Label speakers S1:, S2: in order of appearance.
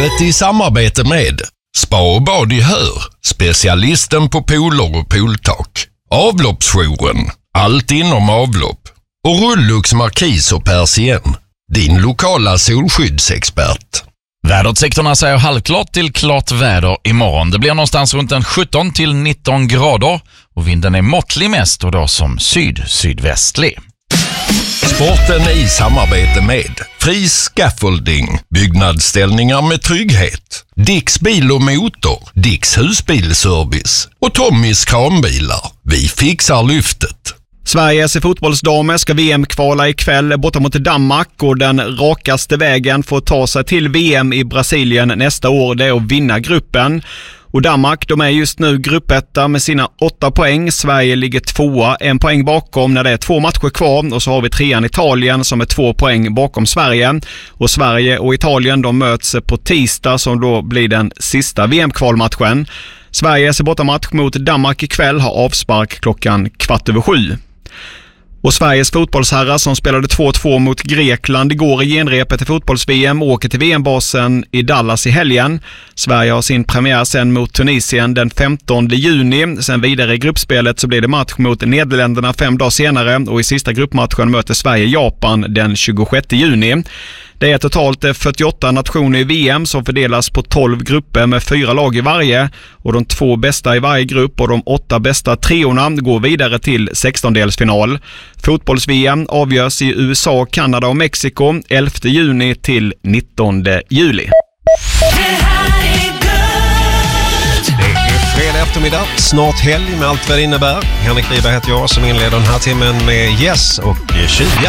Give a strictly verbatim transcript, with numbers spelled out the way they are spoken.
S1: Vädret i samarbete med Spa och bad i Hör, specialisten på pooler och pooltak. Avloppsjouren, allt inom avlopp. Och Rullux Markis och Persien, din lokala solskyddsexpert.
S2: Vädersektorerna säger halvklart till klart väder imorgon. Det blir någonstans runt en sjutton till nitton grader och vinden är måttlig mest och då som syd-sydvästlig.
S1: Sporten i samarbete med Fri Scaffolding, byggnadsställningar med trygghet. Dicks bil och motor, Dicks husbilservice och Tommys kranbilar. Vi fixar lyftet.
S3: Sveriges fotbollsdamer ska V M-kvala ikväll borta mot Danmark och den rakaste vägen för att ta sig till V M i Brasilien nästa år det är att vinna gruppen. Och Danmark, de är just nu gruppetta med sina åtta poäng. Sverige ligger tvåa, en poäng bakom när det är två matcher kvar. Och så har vi trean Italien som är två poäng bakom Sverige. Och Sverige och Italien de möts på tisdag som då blir den sista V M-kvalmatchen. Sveriges bortamatch mot Danmark ikväll har avspark klockan kvart över sju. Och Sveriges fotbollsherrar som spelade två två mot Grekland igår i genrepet till fotbolls-V M åker till V M-basen i Dallas i helgen. Sverige har sin premiär sen mot Tunisien den femtonde juni. Sen vidare i gruppspelet så blir det match mot Nederländerna fem dagar senare och i sista gruppmatchen möter Sverige Japan den tjugosjätte juni. Det är totalt fyrtioåtta nationer i V M som fördelas på tolv grupper med fyra lag i varje. Och de två bästa i varje grupp och de åtta bästa treorna går vidare till sextondelsfinal. Fotbolls-V M avgörs i U S A, Kanada och Mexiko elfte juni till nittonde juli.
S4: Det är fredag eftermiddag, snart helg med allt vad det innebär. Henrik Riberg heter jag som inleder den här timmen med Yes och Kyga.